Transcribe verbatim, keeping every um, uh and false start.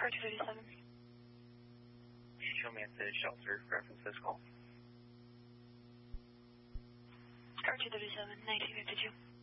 Car two fifty-seven. Show me at the shelter, reference this call. Car two fifty-seven, nineteen fifty-two.